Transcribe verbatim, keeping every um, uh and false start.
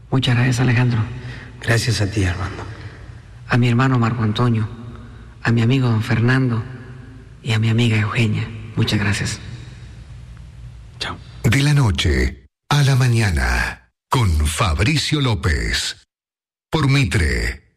Muchas gracias, Alejandro. Gracias a ti, Armando. A mi hermano Marco Antonio, a mi amigo don Fernando y a mi amiga Eugenia. Muchas gracias. Chao. De la noche a la mañana, con Fabricio López. Por Mitre.